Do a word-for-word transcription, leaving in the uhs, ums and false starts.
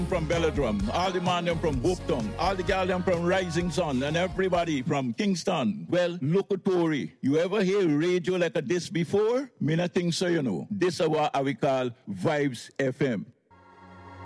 from Belladrum, all the man them from Hoopton, all the gal them from Rising Sun, and everybody from Kingston. Well, look at Tory. You ever hear radio like a this before? Me not think so, you know. This is what we call Vibes F M.